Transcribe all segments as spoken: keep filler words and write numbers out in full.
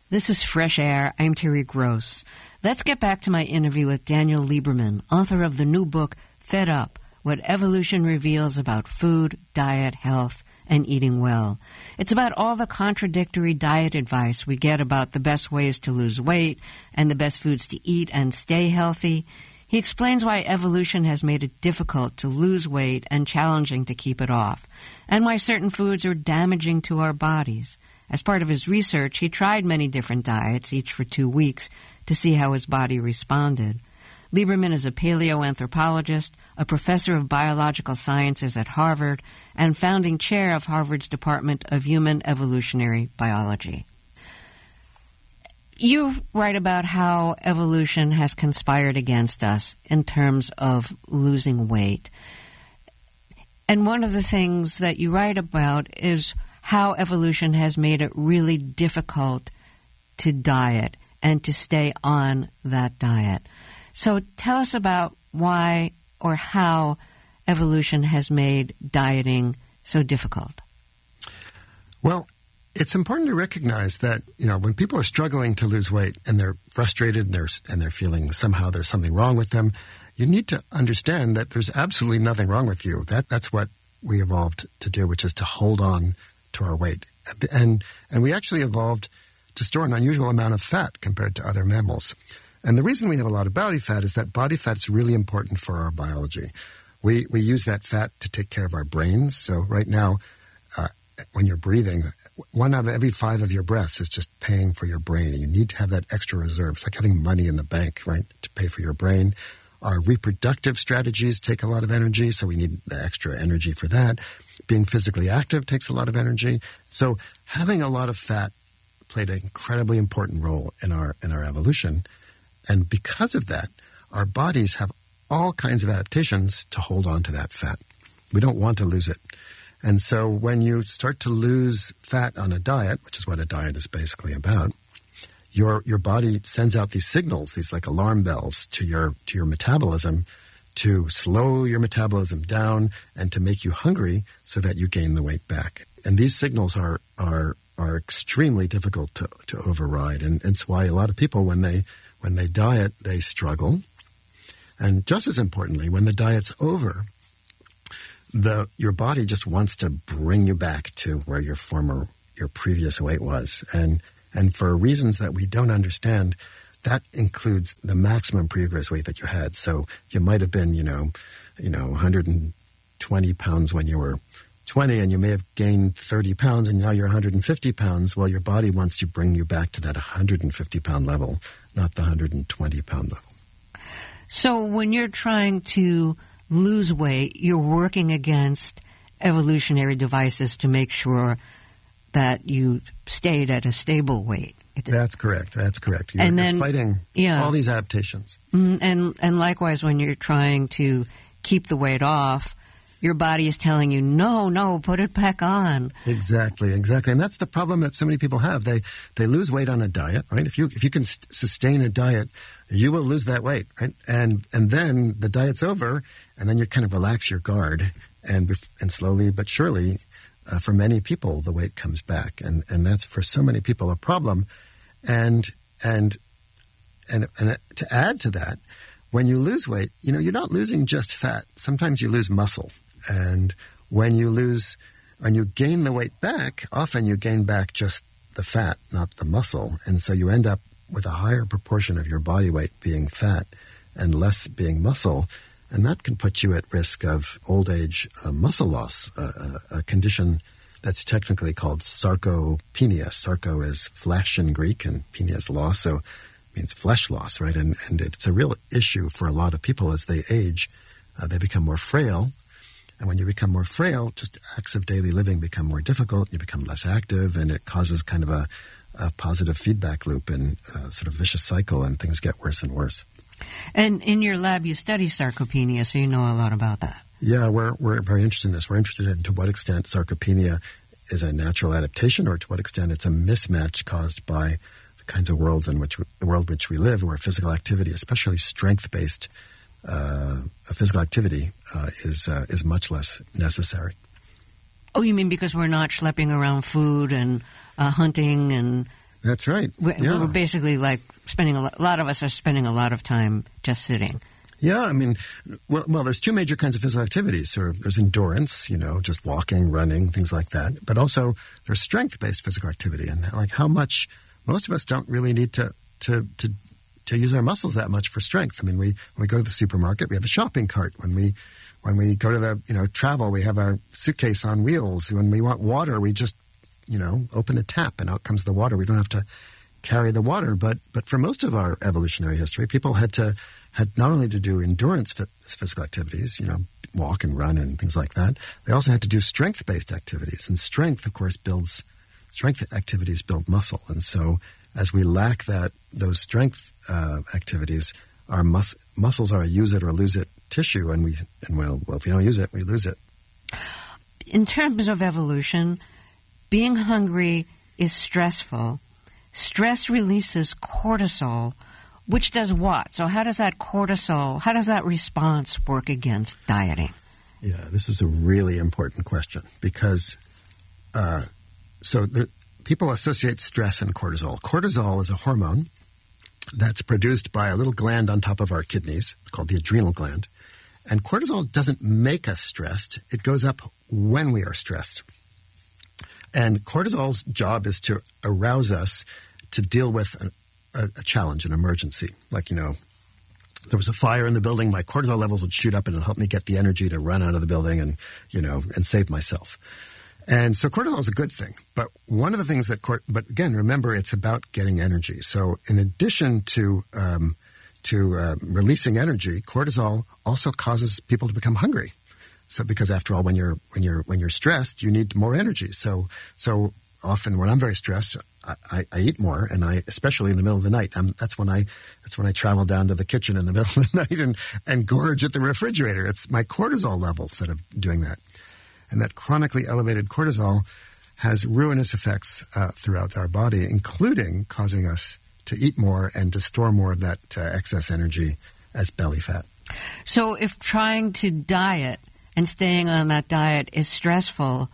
This is Fresh Air. I'm Terry Gross. Let's get back to my interview with Daniel Lieberman, author of the new book, Fed Up, What Evolution Reveals About Food, Diet, Health, and Eating Well. It's about all the contradictory diet advice we get about the best ways to lose weight and the best foods to eat and stay healthy. He explains why evolution has made it difficult to lose weight and challenging to keep it off, and why certain foods are damaging to our bodies. As part of his research, he tried many different diets, each for two weeks, to see how his body responded. Lieberman is a paleoanthropologist, a professor of biological sciences at Harvard, and founding chair of Harvard's Department of Human Evolutionary Biology. You write about how evolution has conspired against us in terms of losing weight. And one of the things that you write about is how evolution has made it really difficult to diet and to stay on that diet. So tell us about why or how evolution has made dieting so difficult. Well, it's important to recognize that, you know, when people are struggling to lose weight and they're frustrated and they're, and they're feeling somehow there's something wrong with them, you need to understand that there's absolutely nothing wrong with you. That That's what we evolved to do, which is to hold on to our weight. And, and we actually evolved to store an unusual amount of fat compared to other mammals. And the reason we have a lot of body fat is that body fat is really important for our biology. We, we use that fat to take care of our brains. So right now, uh, when you're breathing, one out of every five of your breaths is just paying for your brain. And you need to have that extra reserve. It's like having money in the bank, right, to pay for your brain. Our reproductive strategies take a lot of energy, so we need the extra energy for that. Being physically active takes a lot of energy. So having a lot of fat played an incredibly important role in our in our evolution. And because of that, our bodies have all kinds of adaptations to hold on to that fat. We don't want to lose it. And so when you start to lose fat on a diet, which is what a diet is basically about, your your body sends out these signals, these like alarm bells to your to your metabolism to slow your metabolism down and to make you hungry so that you gain the weight back. And these signals are are are extremely difficult to, to override. And, and it's why a lot of people, when they when they diet, they struggle. And just as importantly, when the diet's over, the your body just wants to bring you back to where your former, your previous weight was. And and for reasons that we don't understand, that includes the maximum previous weight that you had. So you might have been, you know, you know, one hundred twenty pounds when you were twenty, and you may have gained thirty pounds, and now you're one hundred fifty pounds. Well, your body wants to bring you back to that one hundred fifty pound level, not the one hundred twenty pound level. So when you're trying to lose weight, you're working against evolutionary devices to make sure that you stayed at a stable weight. That's correct. That's correct. You're, and then, you're fighting yeah. all these adaptations. Mm, and and likewise, when you're trying to keep the weight off, your body is telling you, no, no, put it back on. Exactly, exactly. And that's the problem that so many people have. They they lose weight on a diet, right? If you if you can st- sustain a diet, you will lose that weight, right? And and then the diet's over, and then you kind of relax your guard, and and slowly but surely, uh, for many people, the weight comes back, and and that's for so many people a problem. And and and and to add to that, when you lose weight, you know, you're not losing just fat. Sometimes you lose muscle. And when you lose, when you gain the weight back, often you gain back just the fat, not the muscle. And so you end up with a higher proportion of your body weight being fat and less being muscle. And that can put you at risk of old age uh, muscle loss, uh, a, a condition that's technically called sarcopenia. Sarco is flesh in Greek, and penia is loss, so it means flesh loss, right? And, and it's a real issue for a lot of people as they age. Uh, they become more frail. And when you become more frail, just acts of daily living become more difficult. You become less active, and it causes kind of a, a positive feedback loop and a sort of vicious cycle, and things get worse and worse. And in your lab, you study sarcopenia, so you know a lot about that. Yeah, we're we're very interested in this. We're interested in to what extent sarcopenia is a natural adaptation, or to what extent it's a mismatch caused by the kinds of worlds in which we, the world in which we live, where physical activity, especially strength-based uh, physical activity, uh, is uh, is much less necessary. Oh, you mean because we're not schlepping around food and uh, hunting and That's right. We, yeah. We're basically like spending a lot, a lot of us are spending a lot of time just sitting. Yeah, I mean, well, well, there's two major kinds of physical activities. So there's endurance, you know, just walking, running, things like that. But also there's strength-based physical activity, and like how much most of us don't really need to to to to use our muscles that much for strength. I mean, we when we go to the supermarket, we have a shopping cart. When we when we go to the you know travel, we have our suitcase on wheels. When we want water, we just you know open a tap and out comes the water. We don't have to carry the water. But but for most of our evolutionary history, people had to had not only to do endurance physical activities, you know, walk and run and things like that. They also had to do strength-based activities, and strength, of course, builds strength activities build muscle, and so as we lack that those strength uh, activities, our mus- muscles are a use it or lose it tissue, and we and well, well, if you don't use it, we lose it. In terms of evolution, being hungry is stressful. Stress releases cortisol, which does what? So how does that cortisol, how does that response work against dieting? Yeah, this is a really important question because uh, so there, people associate stress and cortisol. Cortisol is a hormone that's produced by a little gland on top of our kidneys called the adrenal gland. And cortisol doesn't make us stressed. It goes up when we are stressed. And cortisol's job is to arouse us to deal with an A, a challenge, an emergency. Like, you know, there was a fire in the building, my cortisol levels would shoot up and it'll help me get the energy to run out of the building and, you know, and save myself. And so cortisol is a good thing. But one of the things that, cort- but again, remember, it's about getting energy. So in addition to, um, to uh, releasing energy, cortisol also causes people to become hungry. So because after all, when you're, when you're, when you're stressed, you need more energy. So, so often when I'm very stressed, I, I eat more, and I, especially in the middle of the night, I'm, that's when I, that's when I travel down to the kitchen in the middle of the night and, and gorge at the refrigerator. It's my cortisol levels that are doing that, and that chronically elevated cortisol has ruinous effects uh, throughout our body, including causing us to eat more and to store more of that uh, excess energy as belly fat. So, if trying to diet and staying on that diet is stressful,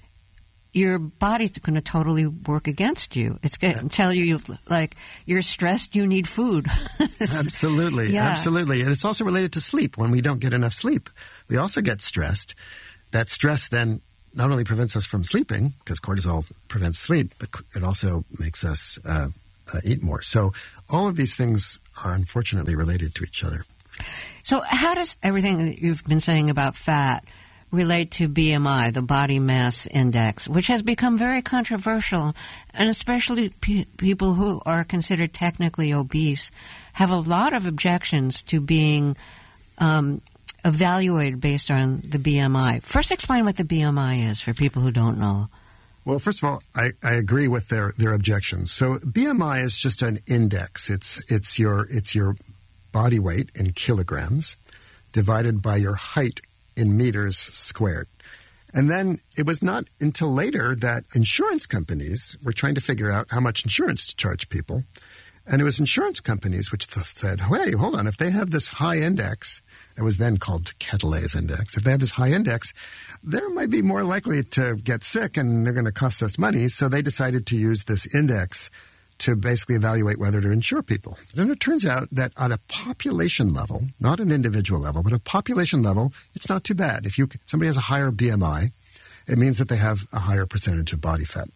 your body's going to totally work against you. It's going to tell you, like, you're stressed, you need food. Absolutely, yeah. absolutely. And it's also related to sleep. When we don't get enough sleep, we also get stressed. That stress then not only prevents us from sleeping, because cortisol prevents sleep, but it also makes us uh, uh, eat more. So all of these things are unfortunately related to each other. So how does everything that you've been saying about fat relate to B M I, the body mass index, which has become very controversial, and especially pe- people who are considered technically obese have a lot of objections to being um, evaluated based on the B M I. First, explain what the B M I is for people who don't know. Well, first of all, I, I agree with their, their objections. So B M I is just an index. It's it's your it's your body weight in kilograms divided by your height in meters squared. And then it was not until later that insurance companies were trying to figure out how much insurance to charge people. And it was insurance companies which th- said, hey, hold on, if they have this high index, it was then called Quetelet's index, if they have this high index, they might be more likely to get sick and they're going to cost us money. So they decided to use this index to basically evaluate whether to insure people. And it turns out that on a population level, not an individual level, but a population level, it's not too bad. If you somebody has a higher B M I, it means that they have a higher percentage of body fat.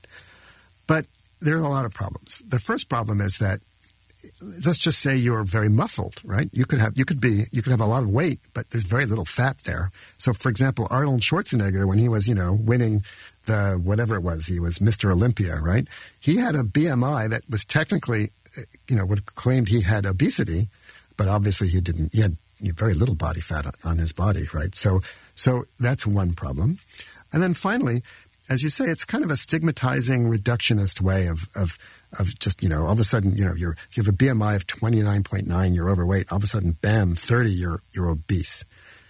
But there are a lot of problems. The first problem is that, let's just say you're very muscled, right? You could have you could be you could have a lot of weight, but there's very little fat there. So, for example, Arnold Schwarzenegger, when he was, you know, winning the whatever it was, he was Mister Olympia, right? He had a B M I that was technically, you know, would have claimed he had obesity, but obviously he didn't. He had very little body fat on his body, right? So, so that's one problem. And then finally, as you say, it's kind of a stigmatizing, reductionist way of of of just, you know, all of a sudden, you know, you're if you have a B M I of twenty-nine point nine, you're overweight. All of a sudden, bam, thirty, you're you're obese.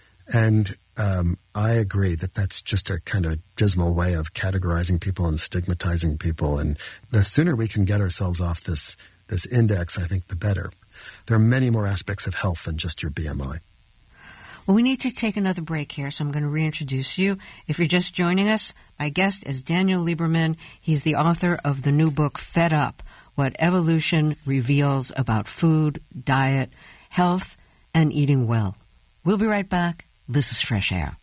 And um, I agree that that's just a kind of dismal way of categorizing people and stigmatizing people. And the sooner we can get ourselves off this this index, I think the better. There are many more aspects of health than just your B M I. Well, we need to take another break here, so I'm going to reintroduce you. If you're just joining us, my guest is Daniel Lieberman. He's the author of the new book, Fed Up, What Evolution Reveals About Food, Diet, Health, and Eating Well. We'll be right back. This is Fresh Air.